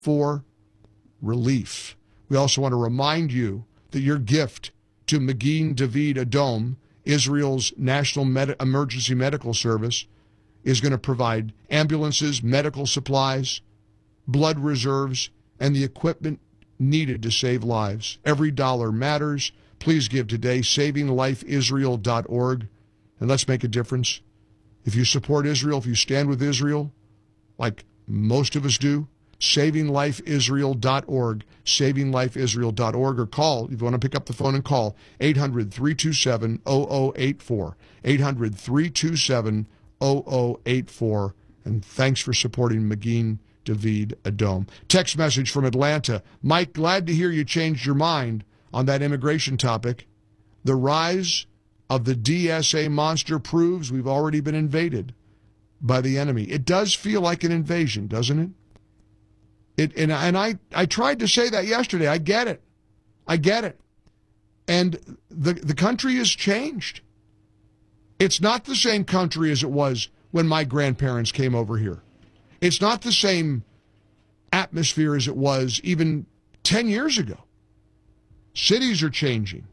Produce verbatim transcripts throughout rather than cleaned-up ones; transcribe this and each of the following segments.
for relief. We also want to remind you that your gift to Magin David Adom, Israel's National Med- Emergency Medical Service, is going to provide ambulances, medical supplies, blood reserves, and the equipment needed to save lives. Every dollar matters. Please give today, saving life israel dot org, and let's make a difference. If you support Israel, if you stand with Israel, like most of us do, saving life israel dot org, saving life israel dot org, or call, if you want to pick up the phone and call, eight hundred, three two seven, zero zero eight four, eight hundred, three two seven, zero zero eight four, and thanks for supporting Magin David Adom. Text message from Atlanta. Mike, glad to hear you changed your mind on that immigration topic. The rise of the D S A monster proves we've already been invaded by the enemy. It does feel like an invasion, doesn't it? It and, and I, I tried to say that yesterday. I get it. I get it. And the the country has changed. It's not the same country as it was when my grandparents came over here. It's not the same atmosphere as it was even ten years ago. Cities are changing.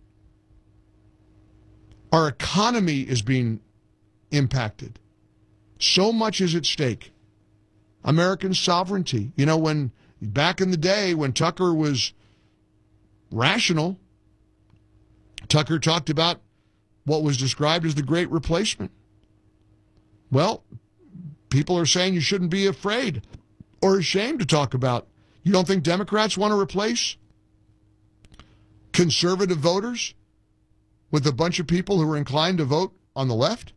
Our economy is being impacted. So much is at stake. American sovereignty. You know, when back in the day when Tucker was rational, Tucker talked about what was described as the Great Replacement. Well, people are saying you shouldn't be afraid or ashamed to talk about. You don't think Democrats want to replace conservative voters with a bunch of people who are inclined to vote on the left?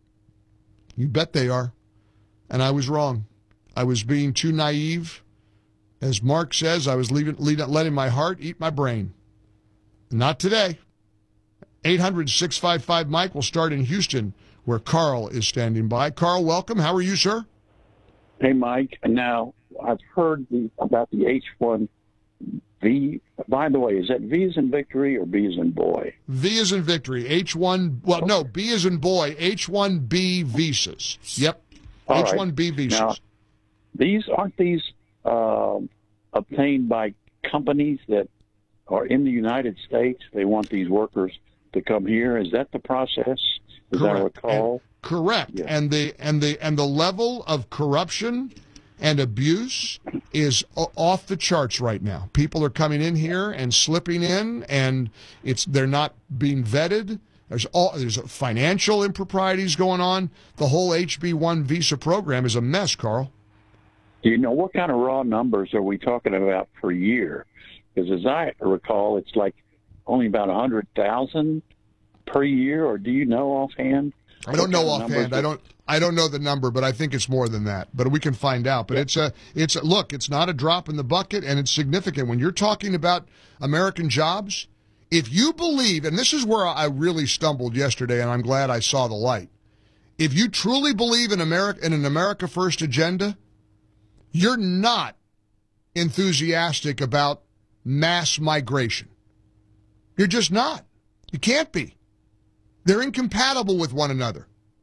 You bet they are. And I was wrong. I was being too naive. As Mark says, I was leaving, letting my heart eat my brain. Not today. eight hundred, six five five, Mike will start in Houston, where Carl is standing by. Carl, welcome. How are you, sir? Hey, Mike. Now, I've heard the, about the H one V. By the way, is that V as in victory or B as in boy? V as in victory. H one, well, no, B as in boy. H one B visas. Yep. All H one B right. visas. Now, these aren't these uh, obtained by companies that are in the United States? They want these workers to come here. Is that the process? As I recall. And, correct. Yeah. And the and the and the level of corruption and abuse is off the charts right now. People are coming in here and slipping in, and it's they're not being vetted. There's all there's financial improprieties going on. The whole H B one visa program is a mess, Carl. Do you know what kind of raw numbers are we talking about per year? Because as I recall, it's like only about one hundred thousand per year, or do you know offhand? I don't know offhand. I don't. I don't know the number, but I think it's more than that. But we can find out. But it's a. It's a, look. It's not a drop in the bucket, and it's significant when you're talking about American jobs. If you believe, and this is where I really stumbled yesterday, and I'm glad I saw the light. If you truly believe in America in an America First agenda, you're not enthusiastic about mass migration. You're just not. You can't be. They're incompatible with one another.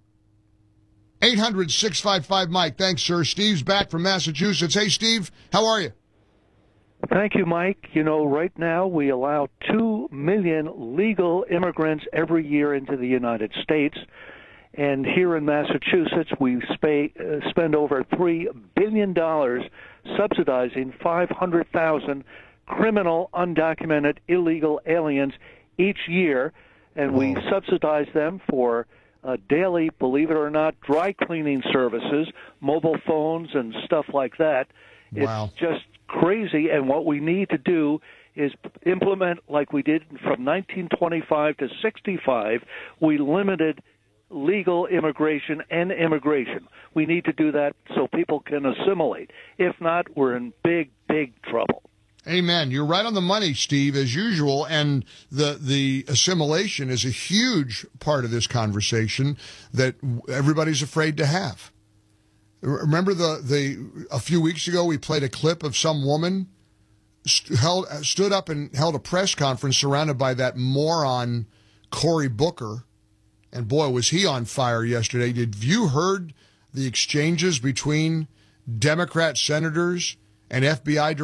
eight hundred, six five five, Mike. Thanks, sir. Steve's back from Massachusetts. Hey, Steve, how are you? Thank you, Mike. You know, right now we allow two million legal immigrants every year into the United States. And here in Massachusetts, we spay, uh, spend over three billion dollars subsidizing five hundred thousand criminal, undocumented, illegal aliens each year. And we subsidize them for uh, daily, believe it or not, dry cleaning services, mobile phones, and stuff like that. Wow. It's just crazy. And what we need to do is implement, like we did from nineteen twenty-five to sixty-five, we limited legal immigration and immigration. We need to do that so people can assimilate. If not, we're in big, big trouble. Amen. You're right on the money, Steve, as usual. And the the assimilation is a huge part of this conversation that everybody's afraid to have. Remember the, the a few weeks ago we played a clip of some woman st- held stood up and held a press conference surrounded by that moron Cory Booker. And boy, was he on fire yesterday. Did you heard the exchanges between Democrat senators and F B I